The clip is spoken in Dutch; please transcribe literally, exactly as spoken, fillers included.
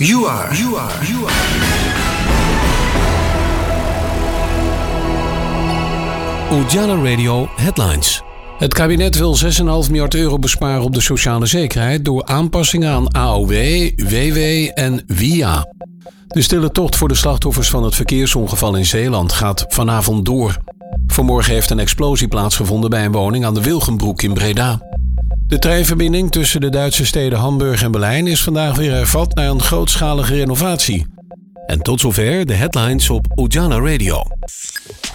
You are, you are, you are. Ujala Radio Headlines. Het kabinet wil zes komma vijf miljard euro besparen op de sociale zekerheid door aanpassingen aan A O W, W W en W I A. De stille tocht voor de slachtoffers van het verkeersongeval in Zeeland gaat vanavond door. Vanmorgen heeft een explosie plaatsgevonden bij een woning aan de Wilgenbroek in Breda. De treinverbinding tussen de Duitse steden Hamburg en Berlijn is vandaag weer hervat na een grootschalige renovatie. En tot zover de headlines op Ujala Radio.